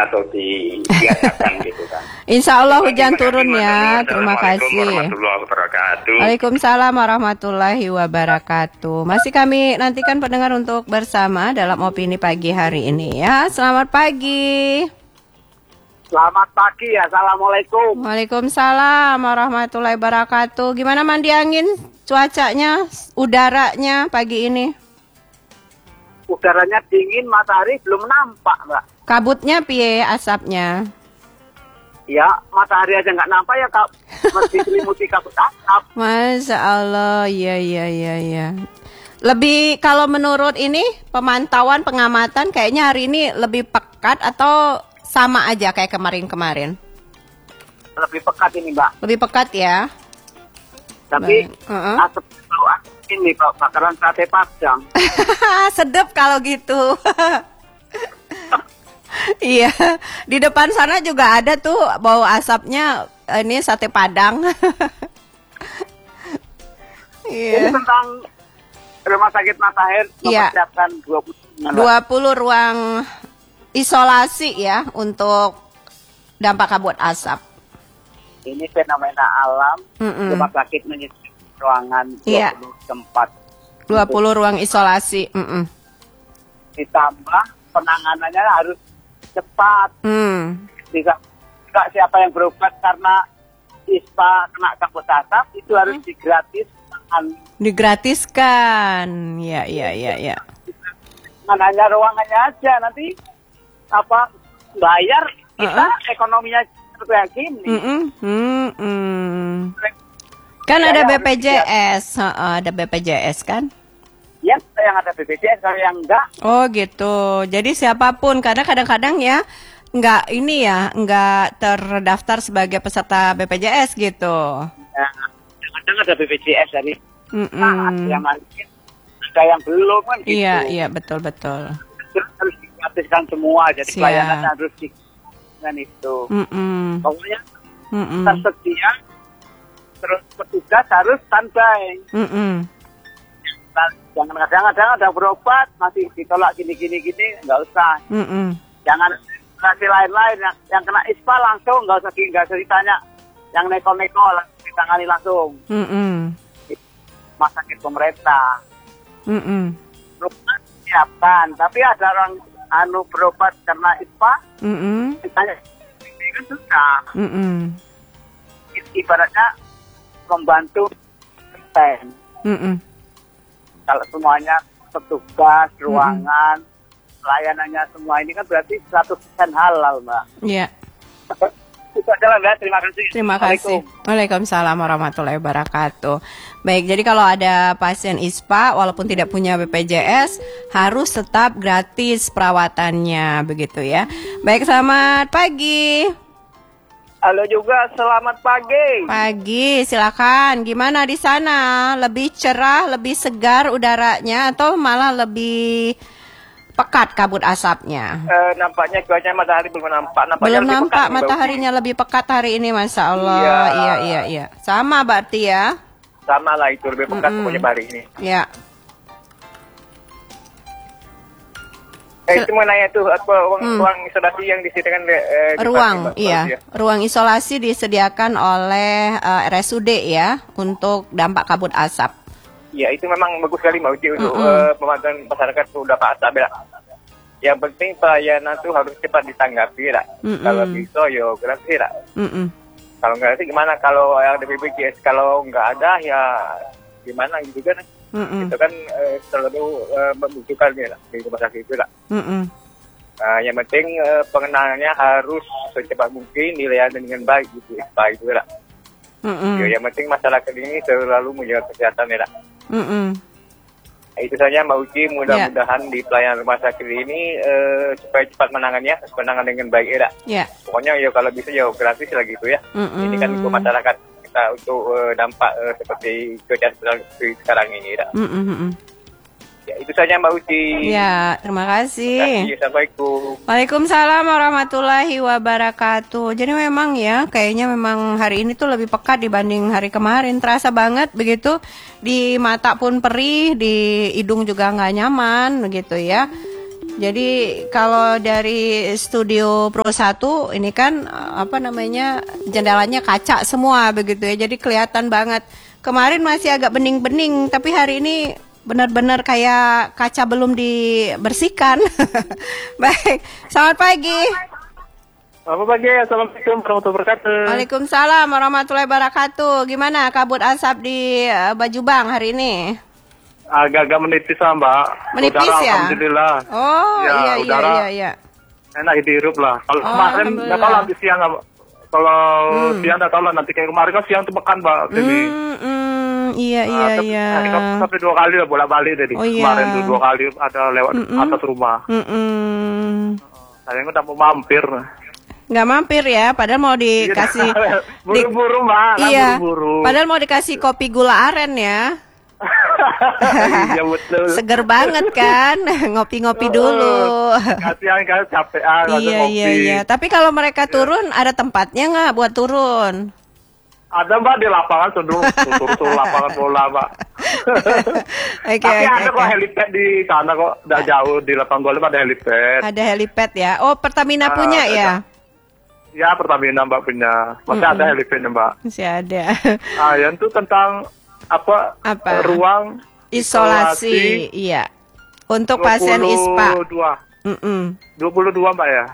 atau dibiasakan gitu kan. Insya Allah hujan turun ya. Terima kasih. Warahmatullahi wabarakatuh. Waalaikumsalam warahmatullahi wabarakatuh. Masih kami nantikan pendengar untuk bersama dalam opini pagi hari ini ya. Selamat pagi. Selamat pagi, assalamualaikum. Waalaikumsalam warahmatullahi wabarakatuh. Gimana mandi angin cuacanya, udaranya pagi ini? Udaranya dingin, matahari belum nampak, Mbak. Kabutnya piye asapnya? Ya, matahari aja nggak nampak ya, Kak. Masih diselimuti kabut asap. Masya Allah, iya. Lebih kalau menurut ini pemantauan pengamatan kayaknya hari ini lebih pekat atau sama aja kayak kemarin-kemarin? Lebih pekat ini, Mbak. Lebih pekat ya. Tapi asap ini Pak, bakaran sate Padang. Sedep kalau gitu. Iya, di depan sana juga ada tuh bau asapnya, ini sate Padang. Ini tentang Rumah Sakit Matahir mempersiapkan 20 ruang isolasi ya untuk dampak kabut asap. Ini fenomena alam. Rumah sakit menyediakan ruangan 20 tempat. 20 ruang isolasi. Ditambah penanganannya harus cepat. Tidak siapa yang berobat karena ISPA kena kabut asap itu harus digratiskan. Digratiskan. Ya. Hanya ruangannya aja, nanti bayar kita ekonominya kayak gini. Kan ada BPJS, ada BPJS kan? Ya, yang ada BPJS, kalau yang enggak. Oh gitu. Jadi siapapun, karena kadang-kadang ya nggak terdaftar sebagai peserta BPJS gitu. Ya, kadang ada BPJS dari yang ada yang belum kan gitu. Iya betul. Harus digratiskan semua, jadi pelayanan harus dengan itu. Pokoknya tersedia, terus petugas harus standby. Jangan kadang-kadang ada berobat masih ditolak gini, nggak usah. Jangan kasih lain-lain yang kena ISPA langsung nggak usah ditanya, yang neko-neko ditangani langsung. Rumah sakit pemerintah. Berobat siapkan, tapi ada orang berobat karena ISPA, ditanya ini kan susah. Ibaratnya membantu sistem. Kalau semuanya petugas, ruangan, pelayanannya semua ini kan berarti 100% halal, Mbak. Iya. Itu adalah, Mbak. Terima kasih. Terima kasih. Waalaikumsalam warahmatullahi wabarakatuh. Baik, jadi kalau ada pasien ISPA walaupun tidak punya BPJS harus tetap gratis perawatannya, begitu ya. Baik, selamat pagi. Halo juga, selamat pagi. Pagi, silakan. Gimana di sana? Lebih cerah, lebih segar udaranya atau malah lebih pekat kabut asapnya? Nampaknya cuacanya matahari belum nampak. Belum nampak mataharinya lebih pekat hari ini, Masya Allah. Iya. Sama berarti ya? Sama lah itu, lebih pekat pokoknya hari ini. Ya. Itu mau nanya tuh, ruang isolasi yang disediakan ruang isolasi disediakan oleh RSUD ya untuk dampak kabut asap. Ya, itu memang bagus sekali Mbak Uci untuk pemantauan masyarakat sudah Pak asap ya. Yang penting pelayanan itu harus cepat ditanggapi lah. Kalau bisa ya gratis lah. Kalau nggak sih gimana kalau ada BPJS, kalau nggak ada ya gimana gitu kan? Itu kan selalu membutuhkan ya di rumah sakit itu lah. Yang penting pengenangannya harus secepat mungkin dilayani dengan baik gitu, baik itu lah. Yang penting masyarakat ini selalu menjaga kesehatan ya lah. Itu saja Mbak Uci, mudah-mudahan di pelayanan rumah sakit ini supaya cepat menangani dengan baik ya. Pokoknya ya kalau bisa ya gratis lah gitu ya. Ini kan untuk masyarakat kita untuk dampak seperti cuaca sekarang ini ya. Ya, itu saja Mbak Uci. Ya, terima kasih. Assalamualaikum. Waalaikumsalam warahmatullahi wabarakatuh. Jadi memang ya, kayaknya memang hari ini tuh lebih pekat dibanding hari kemarin. Terasa banget begitu. Di mata pun perih, di hidung juga nggak nyaman begitu ya. Jadi kalau dari studio Pro 1 ini kan jendelanya kaca semua begitu ya. Jadi kelihatan banget. Kemarin masih agak bening-bening, tapi hari ini benar-benar kayak kaca belum dibersihkan. Baik, selamat pagi. Selamat pagi, assalamualaikum warahmatullahi wabarakatuh. Waalaikumsalam warahmatullahi wabarakatuh. Gimana kabut asap di Bajubang hari ini? Agak-agak menipis lah Mbak. Menipis udara, ya? Alhamdulillah. Oh ya, iya. Enak dihirup lah. Kalau kemarin nggak tahu nanti siang nggak. Kalau siang nggak tahu lah nanti kayak kemarin kan siang tuh pekan Mbak. Jadi. Iya. Sampai 2 kali lah bolak-balik jadi. Kemarin tuh 2 kali ada lewat atas rumah. Sayangnya udah mau mampir. Nggak mampir ya, padahal mau dikasih buru-buru Mbak. Iya. Buru-buru. Padahal mau dikasih kopi gula aren ya. Iya betul. Seger banget kan, ngopi-ngopi dulu. Kasihan kan capean. Iya. Tapi kalau mereka turun, ada tempatnya nggak buat turun? Ada Mbak di lapangan turun lapangan bola Mbak. Tapi ada kok helipad di sana kok, tidak jauh di lapangan bola ada helipad. Ada helipad ya. Oh Pertamina punya ya? Ya Pertamina Mbak punya. Masih ada helipadnya Mbak. Masih ada. Yang itu tentang apa? Ruang isolasi. Iya. Untuk pasien ISPA. 22 Mbak ya.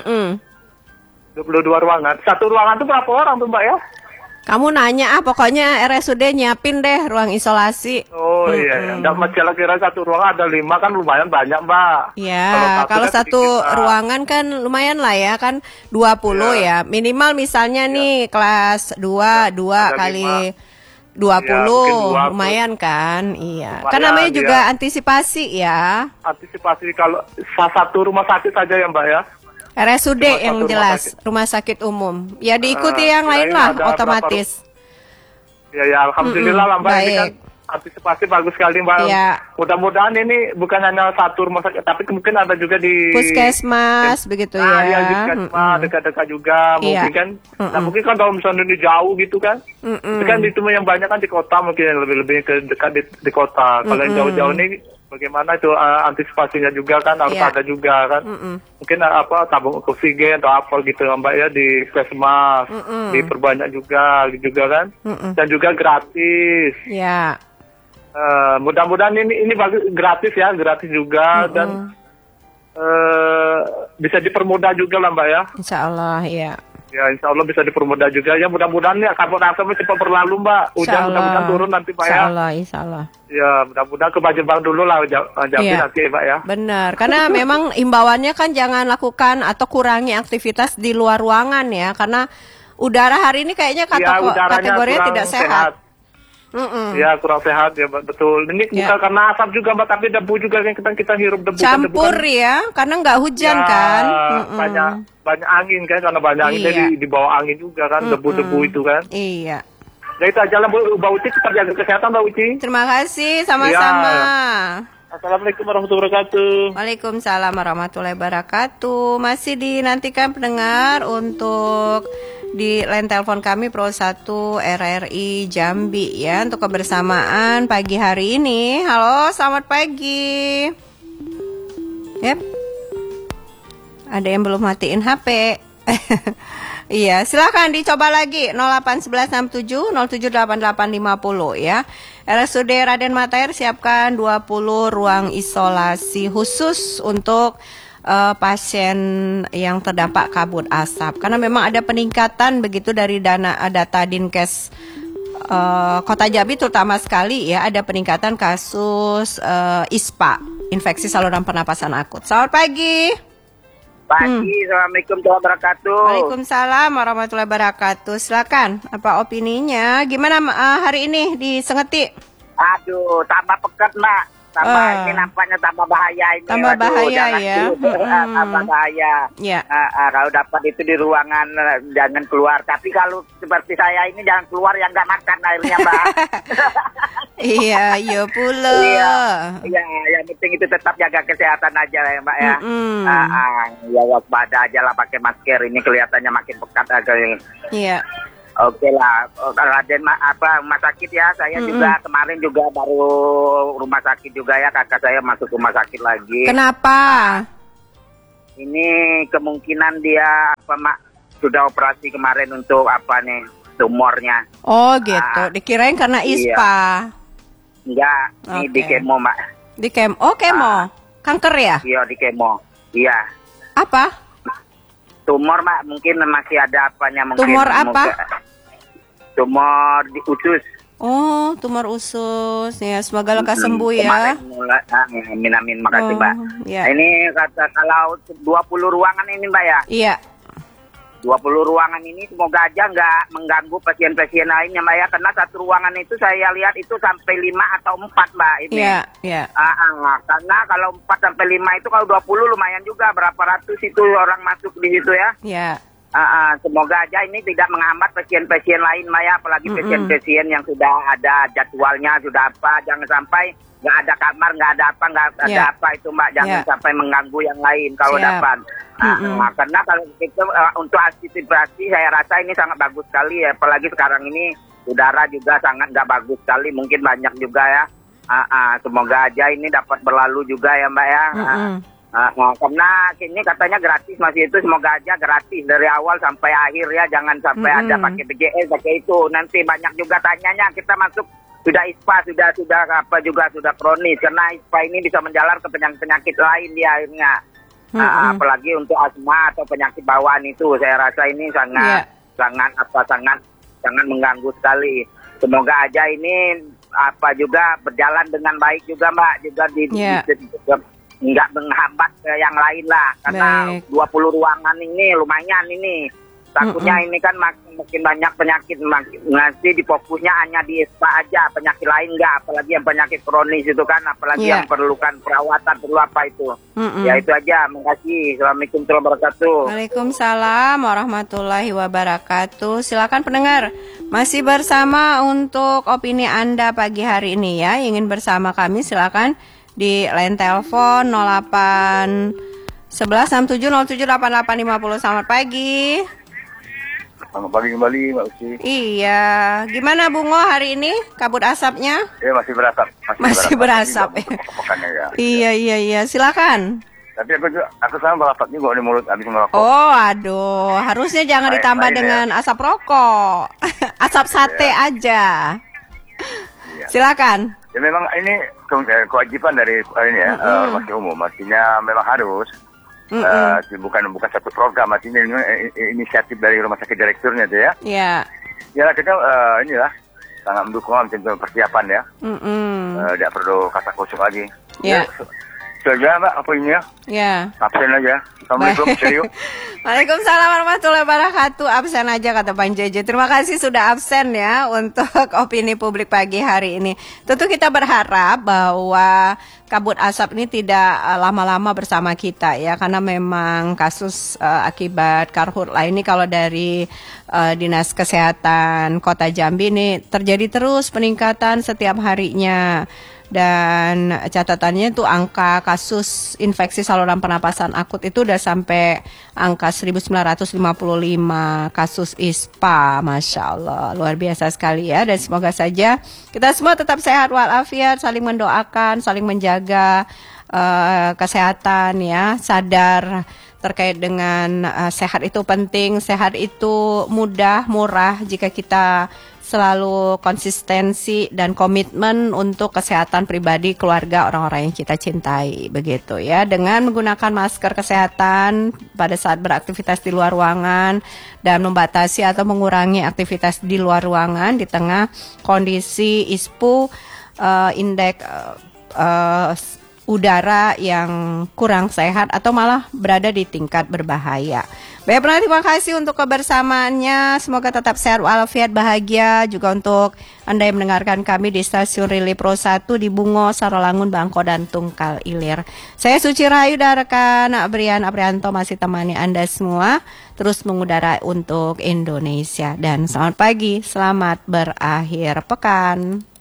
22 ruangan. Satu ruangan itu berapa orang tuh Mbak ya? Kamu nanya pokoknya RSUD nyiapin deh ruang isolasi. Oh iya. Nggak masalah kira satu ruangan ada 5 kan lumayan banyak Mbak. Ya, kalau satu ruangan kan lumayan lah ya kan 20 ya. Minimal misalnya nih kelas 2 kali 20 lumayan kan. Iya. Kan namanya juga antisipasi ya. Antisipasi kalau satu rumah sakit saja ya Mbak ya. RSUD yang jelas, rumah sakit umum. Ya diikuti yang lain lah, otomatis. Ya, alhamdulillah lah Mbak. Ini kan antisipasi bagus sekali Mbak. Ya. Mudah-mudahan ini bukan hanya satu rumah sakit, tapi mungkin ada juga di puskesmas begitu ya. Iya, di puskesmas dekat-dekat juga. Mungkin kan, mungkin kan kalau misalnya ini jauh gitu kan. Itu kan itu yang banyak kan di kota mungkin lebih ke dekat di kota. Kalau yang jauh-jauh ini bagaimana itu antisipasinya juga kan harus ada juga kan. Mungkin tabung oksigen atau apa gitu Mbak ya di puskesmas diperbanyak juga kan. Dan juga gratis. Ya. Mudah-mudahan ini bagus gratis juga dan bisa dipermudah juga lah Mbak ya. Insya Allah ya. Ya Insya Allah bisa dipermudah juga ya, mudah-mudahan ya kabut asapnya cepat berlalu Mbak. Hujan mudah-mudahan turun nanti Mbak ya. Insya Allah. Ya mudah-mudahan ke Bajubang dulu lah Jambi nanti Mbak ya. Benar, karena memang imbauannya kan jangan lakukan atau kurangi aktivitas di luar ruangan ya, karena udara hari ini kayaknya kategorinya tidak sehat. Ya kurang sehat ya betul. Ini bukan karena asap juga Mbak, tapi debu juga yang kita hirup debu. Campur debu, kan. Ya, karena nggak hujan kan. Banyak angin kan, karena banyak angin jadi di bawah angin juga kan debu-debu itu kan. Iya. Ya itu aja lah Mbak Uci, tetap jaga kesehatan Mbak Uci. Terima kasih, sama-sama. Assalamualaikum warahmatullahi wabarakatuh. Waalaikumsalam warahmatullahi wabarakatuh. Masih dinantikan pendengar untuk di line telepon kami Pro 1 RRI Jambi ya untuk kebersamaan pagi hari ini. Halo, selamat pagi. Yep. Ada yang belum matiin HP. Iya, silakan dicoba lagi 081167 078850 ya. RSUD Raden Matahir siapkan 20 ruang isolasi khusus untuk pasien yang terdampak kabut asap. Karena memang ada peningkatan begitu dari data Dinkes Kota Jambi terutama sekali ya, ada peningkatan kasus ISPA, infeksi saluran pernapasan akut. Selamat pagi. Assalamualaikum warahmatullahi wabarakatuh. Waalaikumsalam warahmatullahi wabarakatuh. Silakan, apa opininya? Gimana hari ini di Sengeti? Aduh, tambah pekat Mbak. Ini nampaknya tambah bahaya ini. Tambah bahaya ya. Tambah bahaya. Ya. Kalau dapat itu di ruangan jangan keluar. Tapi kalau seperti saya ini jangan keluar yang nggak makan airnya Mbak. Iya pula. Iya, yang penting itu tetap jaga kesehatan aja ya Mbak ya. Ya waspada aja lah, pakai masker, ini kelihatannya makin pekat aja. Iya. Oke lah, Raden rumah sakit ya, saya juga kemarin juga baru rumah sakit juga ya, kakak saya masuk rumah sakit lagi. Kenapa? Ini kemungkinan dia sudah operasi kemarin untuk tumornya. Oh gitu, dikirain karena ISPA. Enggak, ini di kemo Mbak. Di kemo, kemo, kanker ya? Iya di kemo, iya. Apa? Tumor Mbak, mungkin masih ada apanya mungkin. Tumor apa? Tumor di usus. Oh, tumor usus ya, semoga lekas sembuh ya. Amin, makasih Mbak. Ya. Ini kalau 20 ruangan ini Mbak ya? Iya. 20 ruangan ini semoga aja nggak mengganggu pasien-pasien lainnya Mbak ya, karena satu ruangan itu saya lihat itu sampai 5 atau 4 Mbak ini. Iya. Karena kalau 4 sampai 5 itu kalau 20 lumayan juga, berapa ratus itu orang masuk di situ ya. Iya. Semoga aja ini tidak menghambat pasien-pasien lain Mbak ya, apalagi pasien-pasien yang sudah ada jadwalnya, sudah apa, jangan sampai nggak ada kamar, nggak ada apa itu Mbak, jangan sampai mengganggu yang lain kalau dapat. Karena kalau itu untuk antisipasi saya rasa ini sangat bagus sekali ya, apalagi sekarang ini udara juga sangat nggak bagus sekali, mungkin banyak juga ya. Semoga aja ini dapat berlalu juga ya Mbak ya. Karena ini katanya gratis masih itu, semoga aja gratis dari awal sampai akhir ya, jangan sampai ada pakai BPJS pakai itu, nanti banyak juga tanyanya kita masuk sudah ISPA sudah kronis, karena ISPA ini bisa menjalar ke penyakit lain dia akhirnya. Apalagi untuk asma atau penyakit bawaan itu saya rasa ini sangat mengganggu sekali. Semoga aja ini juga berjalan dengan baik juga Mbak, juga nggak menghambat ke yang lain lah, karena 20 ruangan ini lumayan ini. Takutnya ini kan makin banyak penyakit, nanti difokusnya hanya di ISPA aja, penyakit lain enggak, apalagi yang penyakit kronis itu kan, apalagi yang perlukan perawatan, perlu apa itu. Ya itu aja, makasih. Assalamualaikum warahmatullahi wabarakatuh. Waalaikumsalam warahmatullahi wabarakatuh. Silakan pendengar, masih bersama untuk opini Anda pagi hari ini ya. Ingin bersama kami silakan di line telepon 08 11 67 07 88 50. Selamat pagi. Selamat pagi kembali Mbak Uci. Iya, gimana Bungo hari ini? Kabut asapnya? Ya masih berasap. Masih berasap. Ya. Iya, silakan. Tapi aku sama berasap juga di mulut habis merokok. Oh, aduh, harusnya jangan ditambah dengan asap rokok. Asap sate aja. Iya. Silakan. Ya memang ini kewajiban dari ini ya, masih umum, artinya memang harus. Bukan satu program, artinya ini inisiatif dari rumah sakit direkturnya itu ya. Iya. Ya kita inilah sangat mendukung untuk persiapan ya. Tidak perlu kata kosong lagi. Iya. Itu aja Mbak, apa ini ya? Iya. Absen aja. Assalamualaikum, serius. Waalaikumsalam warahmatullahi wabarakatuh. Absen aja kata Bang JJ. Terima kasih sudah absen ya untuk opini publik pagi hari ini. Tentu kita berharap bahwa kabut asap ini tidak lama-lama bersama kita ya, karena memang kasus akibat karhutla ini kalau dari Dinas Kesehatan Kota Jambi ini terjadi terus peningkatan setiap harinya. Dan catatannya itu angka kasus infeksi saluran pernapasan akut itu udah sampai angka 1955 kasus ISPA. Masya Allah, luar biasa sekali ya. Dan semoga saja kita semua tetap sehat walafiat, saling mendoakan, saling menjaga kesehatan ya, sadar terkait dengan sehat itu penting, sehat itu mudah, murah jika kita selalu konsistensi dan komitmen untuk kesehatan pribadi, keluarga, orang-orang yang kita cintai, begitu ya. Dengan menggunakan masker kesehatan pada saat beraktivitas di luar ruangan dan membatasi atau mengurangi aktivitas di luar ruangan di tengah kondisi ISPU, indeks udara yang kurang sehat atau malah berada di tingkat berbahaya. Baik, terima kasih untuk kebersamaannya. Semoga tetap sehat walafiat, bahagia. Juga untuk Anda yang mendengarkan kami di stasiun Relay Pro 1 di Bungo, Sarolangun, Bangko, dan Tungkal Ilir. Saya Suci Rahayu dan rekan Brian Aprianto masih temani Anda semua terus mengudara untuk Indonesia. Dan selamat pagi, selamat berakhir pekan.